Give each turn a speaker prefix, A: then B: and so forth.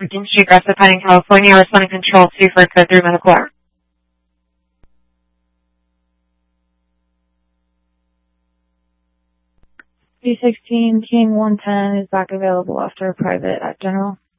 A: King Street, Aggressive Pine in California, responding control 2 for code 3 medical error.
B: B16 King 110 is back available after a private at General.